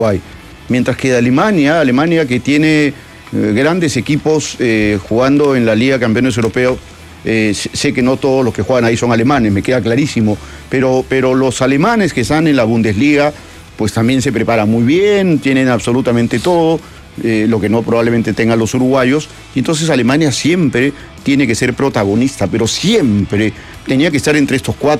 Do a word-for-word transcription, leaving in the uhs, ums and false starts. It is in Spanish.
Uruguay. Mientras que de Alemania, Alemania que tiene eh, grandes equipos eh, jugando en la Liga de Campeones Europeos, eh, sé que no todos los que juegan ahí son alemanes, me queda clarísimo, pero, pero los alemanes que están en la Bundesliga, pues también se preparan muy bien, tienen absolutamente todo, eh, lo que no probablemente tengan los uruguayos, y entonces Alemania siempre tiene que ser protagonista, pero siempre tenía que estar entre estos cuatro.